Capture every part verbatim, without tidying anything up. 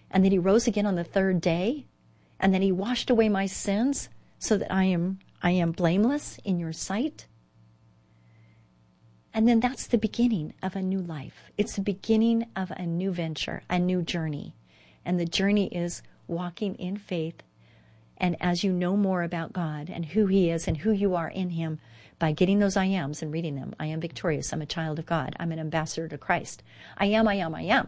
and that he rose again on the third day, and that he washed away my sins so that I am I am blameless in your sight. And then that's the beginning of a new life. It's the beginning of a new venture, a new journey. And the journey is walking in faith. And as you know more about God and who he is and who you are in him, by getting those I ams and reading them. I am victorious. I'm a child of God. I'm an ambassador to Christ. I am, I am, I am.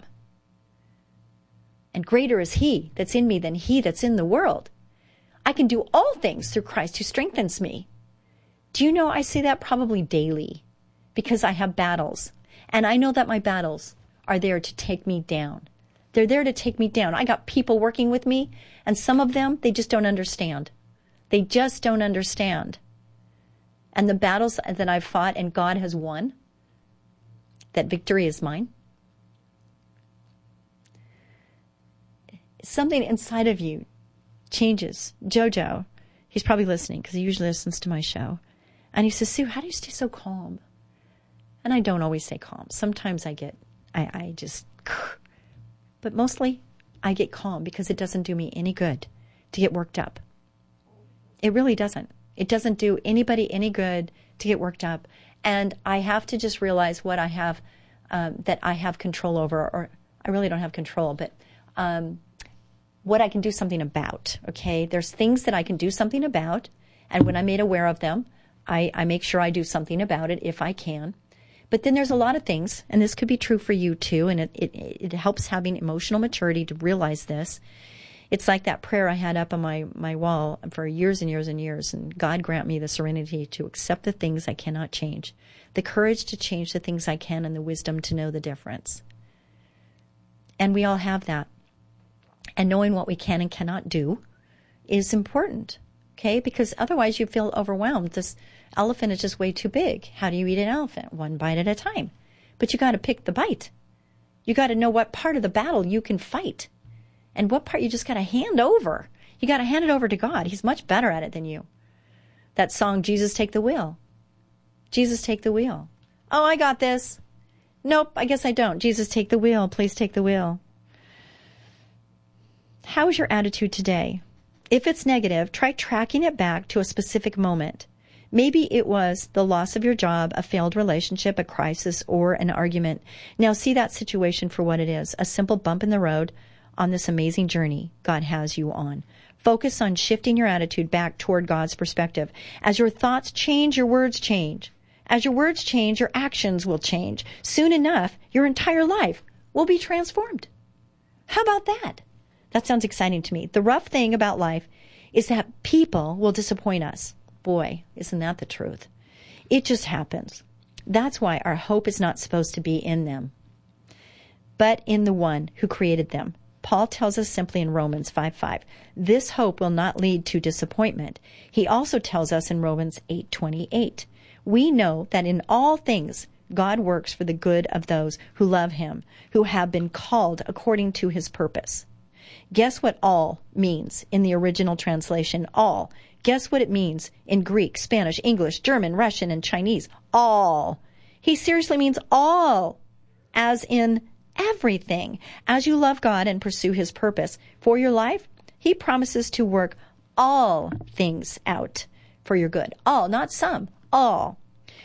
And greater is he that's in me than he that's in the world. I can do all things through Christ who strengthens me. Do you know I say that probably daily because I have battles. And I know that my battles are there to take me down. They're there to take me down. I got people working with me, and some of them, they just don't understand. They just don't understand. And the battles that I've fought and God has won, that victory is mine. Something inside of you changes. Jojo, he's probably listening because he usually listens to my show. And he says, Sue, how do you stay so calm? And I don't always say calm. Sometimes I get, I, I just, but mostly I get calm because it doesn't do me any good to get worked up. It really doesn't. It doesn't do anybody any good to get worked up. And I have to just realize what I have, um, that I have control over, or I really don't have control, but um, what I can do something about, okay? There's things that I can do something about, and when I'm made aware of them, I, I make sure I do something about it if I can. But then there's a lot of things, and this could be true for you too, and it, it, it helps having emotional maturity to realize this. It's like that prayer I had up on my, my wall for years and years and years. And God grant me the serenity to accept the things I cannot change, the courage to change the things I can, and the wisdom to know the difference. And we all have that. And knowing what we can and cannot do is important, okay? Because otherwise you feel overwhelmed. This elephant is just way too big. How do you eat an elephant? One bite at a time. But you got to pick the bite. You got to know what part of the battle you can fight. And what part you just got to hand over. You got to hand it over to God. He's much better at it than you. That song, Jesus, Take the Wheel. Jesus, take the wheel. Oh, I got this. Nope, I guess I don't. Jesus, take the wheel. Please take the wheel. How is your attitude today? If it's negative, try tracking it back to a specific moment. Maybe it was the loss of your job, a failed relationship, a crisis, or an argument. Now see that situation for what it is, a simple bump in the road on this amazing journey God has you on. Focus on shifting your attitude back toward God's perspective. As your thoughts change, your words change. As your words change, your actions will change. Soon enough, your entire life will be transformed. How about that? That sounds exciting to me. The rough thing about life is that people will disappoint us. Boy, isn't that the truth? It just happens. That's why our hope is not supposed to be in them, but in the one who created them. Paul tells us simply in Romans five five, this hope will not lead to disappointment. He also tells us in Romans eight twenty-eight, we know that in all things God works for the good of those who love him, who have been called according to his purpose. Guess what all means in the original translation? All. Guess what it means in Greek, Spanish, English, German, Russian, and Chinese? All. He seriously means all, as in everything. As you love God and pursue his purpose for your life, he promises to work all things out for your good. All, not some, all.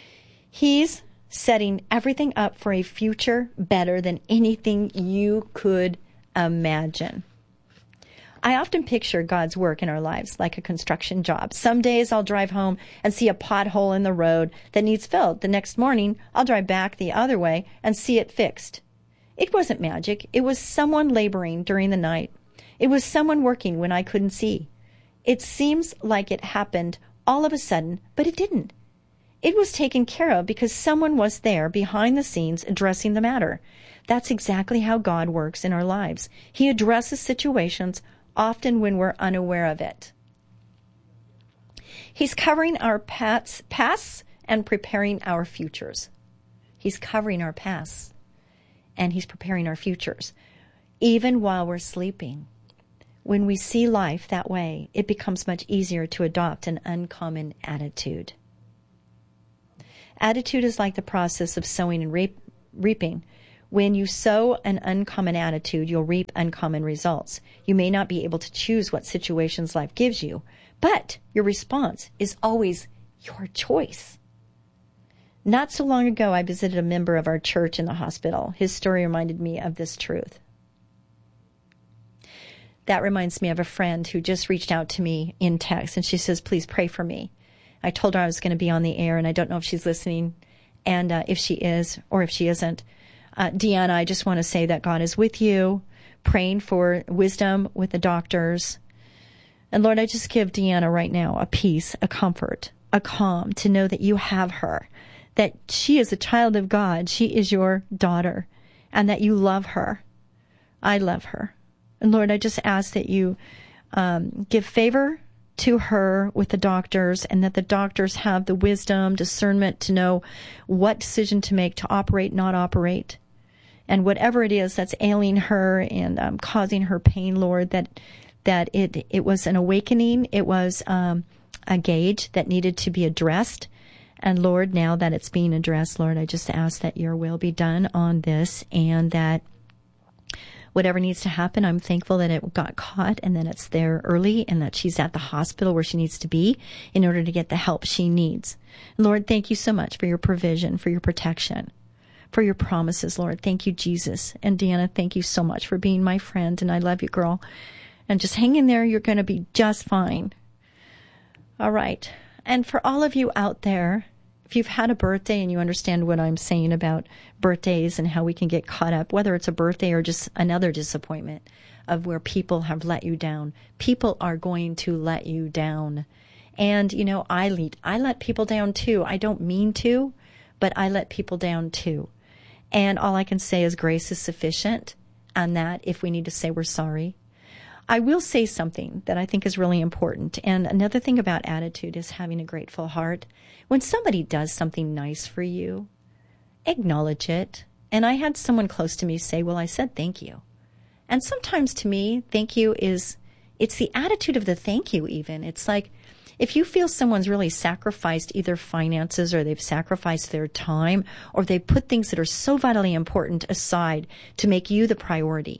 He's setting everything up for a future better than anything you could imagine. I often picture God's work in our lives like a construction job. Some days I'll drive home and see a pothole in the road that needs filled. The next morning, I'll drive back the other way and see it fixed. It wasn't magic. It was someone laboring during the night. It was someone working when I couldn't see. It seems like it happened all of a sudden, but it didn't. It was taken care of because someone was there behind the scenes addressing the matter. That's exactly how God works in our lives. He addresses situations often when we're unaware of it. He's covering our past, pasts and preparing our futures. He's covering our pasts and he's preparing our futures. Even while we're sleeping, when we see life that way, it becomes much easier to adopt an uncommon attitude. Attitude is like the process of sowing and reap, reaping. When you sow an uncommon attitude, you'll reap uncommon results. You may not be able to choose what situations life gives you, but your response is always your choice. Not so long ago, I visited a member of our church in the hospital. His story reminded me of this truth. That reminds me of a friend who just reached out to me in text, and she says, please pray for me. I told her I was going to be on the air, and I don't know if she's listening, and uh, if she is or if she isn't. Uh, Deanna, I just want to say that God is with you, praying for wisdom with the doctors. And Lord, I just give Deanna right now a peace, a comfort, a calm to know that you have her, that she is a child of God. She is your daughter, and that you love her. I love her. And Lord, I just ask that you um, give favor to her with the doctors, and that the doctors have the wisdom, discernment to know what decision to make, to operate, not operate. And whatever it is that's ailing her and um, causing her pain, Lord, that that it it was an awakening. It was um, a gauge that needed to be addressed. And Lord, now that it's being addressed, Lord, I just ask that your will be done on this, and that whatever needs to happen, I'm thankful that it got caught and that it's there early, and that she's at the hospital where she needs to be in order to get the help she needs. Lord, thank you so much for your provision, for your protection, for your promises, Lord. Thank you, Jesus. And Deanna, thank you so much for being my friend. And I love you, girl. And just hang in there. You're going to be just fine. All right. And for all of you out there, if you've had a birthday and you understand what I'm saying about birthdays and how we can get caught up, whether it's a birthday or just another disappointment of where people have let you down, people are going to let you down. And, you know, I lead, I let people down too. I don't mean to, but I let people down too. And all I can say is grace is sufficient, and that if we need to say we're sorry. I will say something that I think is really important. And another thing about attitude is having a grateful heart. When somebody does something nice for you, acknowledge it. And I had someone close to me say, well, I said thank you. And sometimes to me, thank you is, it's the attitude of the thank you even. It's like, if you feel someone's really sacrificed either finances, or they've sacrificed their time, or they've put things that are so vitally important aside to make you the priority,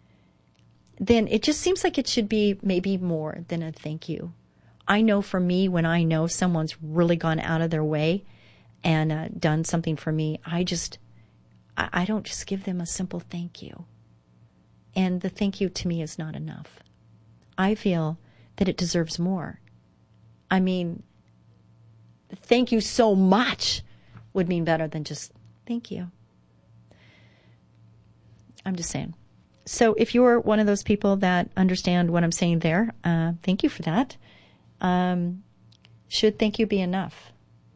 then it just seems like it should be maybe more than a thank you. I know for me, when I know someone's really gone out of their way and uh, done something for me, I just, I, I don't just give them a simple thank you. And the thank you to me is not enough. I feel that it deserves more. I mean, thank you so much would mean better than just thank you. I'm just saying. So if you're one of those people that understand what I'm saying there, uh, thank you for that. Um, should thank you be enough?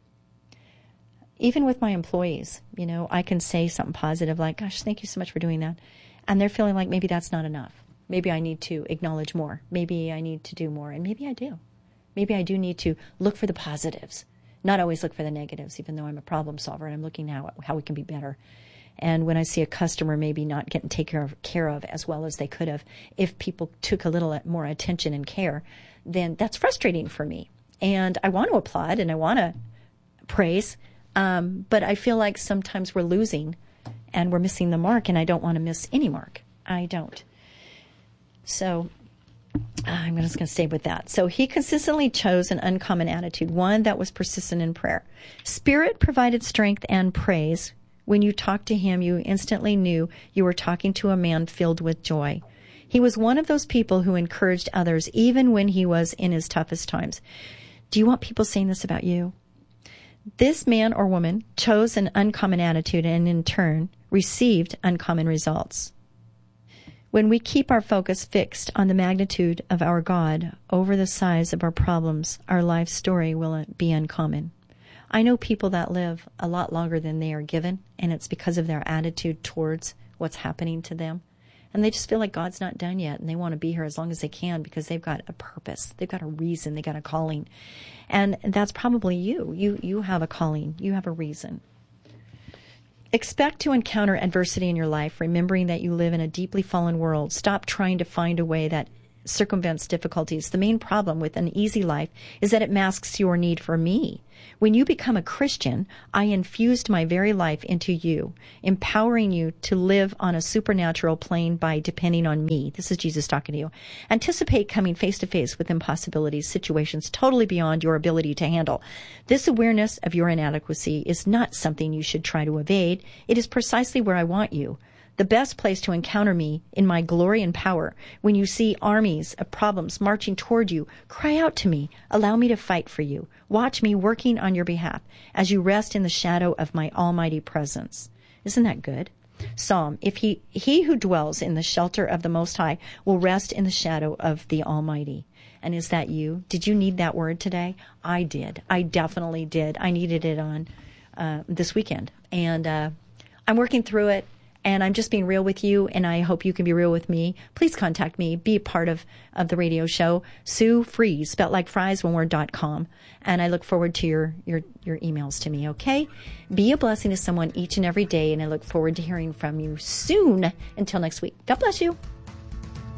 Even with my employees, you know, I can say something positive like, gosh, thank you so much for doing that. And they're feeling like maybe that's not enough. Maybe I need to acknowledge more. Maybe I need to do more. And maybe I do. Maybe I do need to look for the positives, not always look for the negatives, even though I'm a problem solver and I'm looking now at how we can be better. And when I see a customer maybe not getting taken care of, care of as well as they could have, if people took a little more attention and care, then that's frustrating for me. And I want to applaud and I want to praise, um, but I feel like sometimes we're losing and we're missing the mark, and I don't want to miss any mark. I don't. So I'm just going to stay with that. So he consistently chose an uncommon attitude, one that was persistent in prayer. Spirit provided strength and praise. When you talked to him, you instantly knew you were talking to a man filled with joy. He was one of those people who encouraged others even when he was in his toughest times. Do you want people saying this about you? This man or woman chose an uncommon attitude and in turn received uncommon results. When we keep our focus fixed on the magnitude of our God over the size of our problems, our life story will be uncommon. I know people that live a lot longer than they are given, and it's because of their attitude towards what's happening to them. And they just feel like God's not done yet, and they want to be here as long as they can because they've got a purpose. They've got a reason. They've got a calling. And that's probably you. You, you have a calling. You have a reason. Expect to encounter adversity in your life, remembering that you live in a deeply fallen world. Stop trying to find a way that circumvents difficulties. The main problem with an easy life is that it masks your need for me. When you become a Christian, I infused my very life into you, empowering you to live on a supernatural plane by depending on me. This is Jesus talking to you. Anticipate coming face to face with impossibilities, situations totally beyond your ability to handle. This awareness of your inadequacy is not something you should try to evade. It is precisely where I want you. The best place to encounter me in my glory and power. When you see armies of problems marching toward you, cry out to me. Allow me to fight for you. Watch me working on your behalf as you rest in the shadow of my almighty presence. Isn't that good? Psalm, if he, he who dwells in the shelter of the Most High will rest in the shadow of the Almighty. And is that you? Did you need that word today? I did. I definitely did. I needed it on uh, this weekend. And uh, I'm working through it. And I'm just being real with you, and I hope you can be real with me. Please contact me. Be a part of, of the radio show. Sue Fries, spelled like fries, one word, dot com. And I look forward to your, your, your emails to me, okay? Be a blessing to someone each and every day, and I look forward to hearing from you soon. Until next week. God bless you.